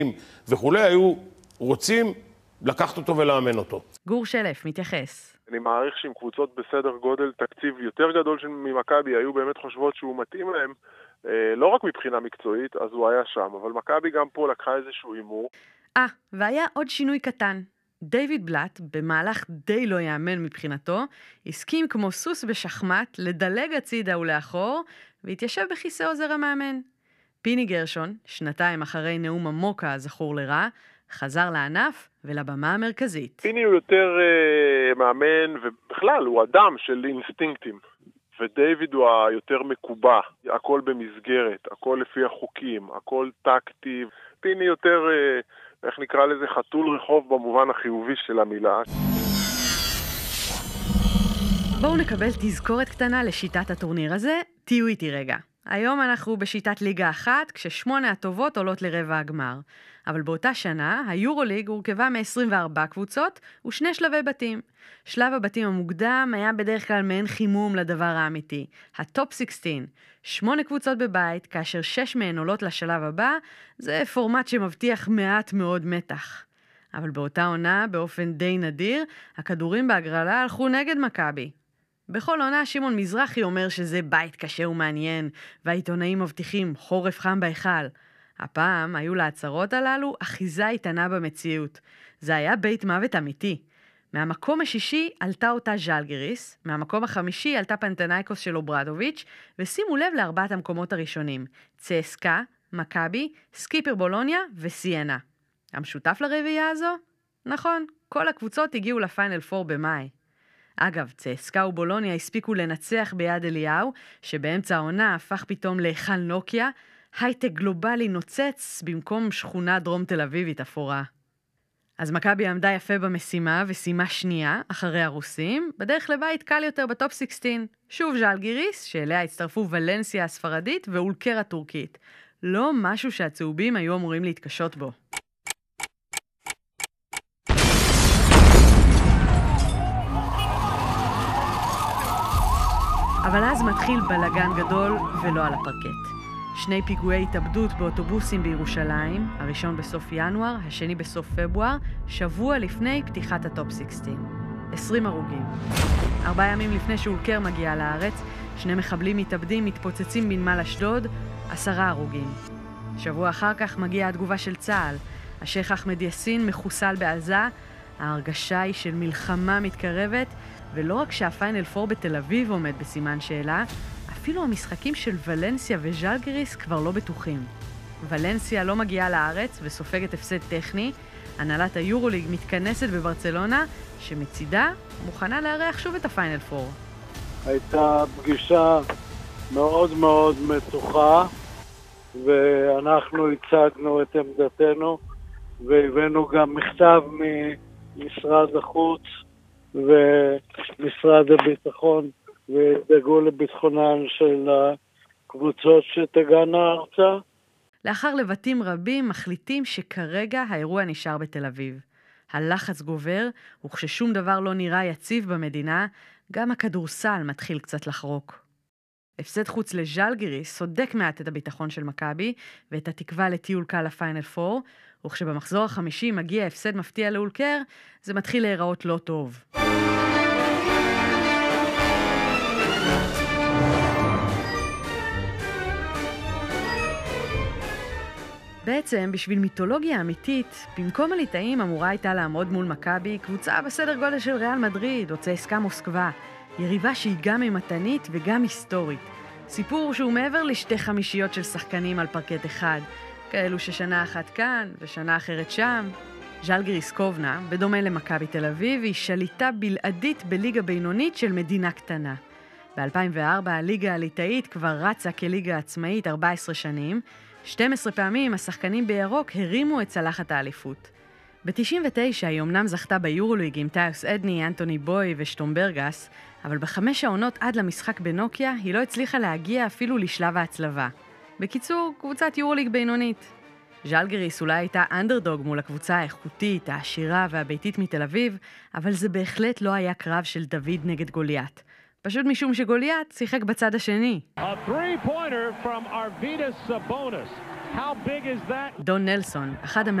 וכולי, היו רוצים לקחת אותו ולאמן אותו. גור שלף מתייחס. אני מעריך שעם קבוצות בסדר גודל תקציב יותר גדול ממכבי היו באמת חושבות שהוא מתאים להם, לא רק מבחינה מקצועית, אז הוא היה שם, אבל מכבי גם פה לקחה איזשהו אימור. והיה עוד שינוי קטן. דיוויד בלאט, במהלך די לא יאמן מבחינתו, הסכים כמו סוס בשחמט לדלג הצידה ולאחור, והתיישב בכיסא עוזר המאמן. פיני גרשון, שנתיים אחרי נאום המוקה הזכור לרע, חזר לענף ולבמה המרכזית. פיני הוא יותר מאמן, ובכלל הוא אדם של אינסטינקטים. ודייוויד הוא היותר מקובע, הכל במסגרת, הכל לפי החוקים, הכל טקטי. פיני יותר, איך נקרא לזה, חתול רחוב במובן החיובי של המילה. בואו נקבל תזכורת קטנה לשיטת הטורניר הזה, תהיו איתי רגע. היום אנחנו בשיטת ליגה אחת, כש8 הטובות עולות לרבע הגמר. אבל באותה שנה, היורוליג הורכבה מ-24 קבוצות ו2 שלבי בתים. שלב הבתים המוקדם היה בדרך כלל מעין חימום לדבר האמיתי. הטופ 16, 8 קבוצות בבית, כאשר 6 מהן עולות לשלב הבא, זה פורמט שמבטיח מעט מאוד מתח. אבל באותה עונה, באופן די נדיר, הכדורים בהגרלה הלכו נגד מכבי. בכל עונה שמעון מזרחי אומר שזה בית קשה ומעניין, והעיתונאים מבטיחים חורף חם בהיכל. הפעם היו להצהרות הללו אחיזה איתנה במציאות. זה היה בית מוות אמיתי. מהמקום השישי עלתה אותה ז'לגיריס, מהמקום החמישי עלתה פנתנייקוס של אוברדוביץ', ושימו לב לארבעת המקומות הראשונים, צסקה, מכבי, סקיפר בולוניה וסיינה. המשותף לרביעייה הזו? נכון, כל הקבוצות הגיעו לפיינל 4 במאי. אגב, צסקה ובולוניה הספיקו לנצח ביד אליהו, שבאמצע העונה הפך פתאום להיכל נוקיה, הייטק גלובלי נוצץ במקום שכונה דרום תל אביבית אפורה. אז מכבי עמדה יפה במשימה וסיימה שנייה, אחרי הרוסים, בדרך לבית קל יותר בטופ 16. שוב ז'לגיריס, שאליה הצטרפו ולנסיה הספרדית ואולקר הטורקית. לא משהו שהצהובים היו אמורים להתקשות בו. אבל אז מתחיל בלגן גדול ולא על הפרקט. 2 פיגועי התאבדות באוטובוסים בירושלים, הראשון בסוף ינואר, השני בסוף פברואר, שבוע לפני פתיחת הטופ 16. 20 הרוגים. 4 ימים לפני שאולקר מגיע לארץ, 2 מחבלים מתאבדים מתפוצצים בנמל אשדוד, 10 הרוגים. שבוע אחר כך מגיעה התגובה של צה"ל. השייח אחמד יאסין מחוסל בעזה, ההרגשה היא של מלחמה מתקרבת, ולא רק שהפיינל 4 בתל אביב עומד בסימן שאלה, אפילו המשחקים של ולנסיה וז'לגיריס כבר לא בטוחים. ולנסיה לא מגיעה לארץ וסופגת הפסד טכני, הנהלת היורוליג מתכנסת בברצלונה, שמצידה מוכנה לארח שוב את הפיינל 4. הייתה פגישה מאוד מאוד מתוחה, ואנחנו הצגנו את עמדתנו, והבאנו גם מכתב ממשרד החוץ ומשרד הביטחון, ודאגו לביטחונן של הקבוצות שתגענה ארצה. לאחר לבטים רבים מחליטים שכרגע האירוע נשאר בתל אביב. הלחץ גובר, וכששום דבר לא נראה יציב במדינה, גם הכדורסל מתחיל קצת לחרוק. הפסד חוץ לז'לגיריס סודק מעט את הביטחון של מכבי, ואת התקווה לטיול קל לפיינל 4, וכשבמחזור החמישי מגיע הפסד מפתיע לאולקר, זה מתחיל להיראות לא טוב. בעצם, בשביל מיתולוגיה אמיתית, במקום הליטאים אמורה הייתה לעמוד מול מכבי קבוצה בסדר גודל של ריאל מדריד או צסקה מוסקבה, יריבה שהיא גם אימתנית וגם היסטורית. סיפור שהוא מעבר לשתי חמישיות של שחקנים על פרקט אחד, כאלו ששנה אחת כאן ושנה אחרת שם. ז'לגיריס קובנה, בדומה למכבי תל אביב, היא שליטה בלעדית בליגה בינונית של מדינה קטנה. ב-2004 הליגה הליטאית כבר רצה כליגה עצמאית 14 שנים, 12 פעמים השחקנים בירוק הרימו את צלחת האליפות. ב-99 היא אמנם זכתה ביורוליג עם טיוס אדני, אנטוני בוי ושטומברגס, אבל ב5 העונות עד למשחק בנוקיה היא לא הצליחה להגיע אפילו לשלב ההצלבה. בקיצור, קבוצת יורוליג בינונית. ז'לגיריס אולי הייתה אנדרדוג מול הקבוצה האיכותית, העשירה והביתית מתל אביב, אבל זה בהחלט לא היה קרב של דוד נגד גוליית. פשוט משום שגוליית שיחק בצד השני. A three-pointer from Arvydas Sabonis. דון נלסון, אחד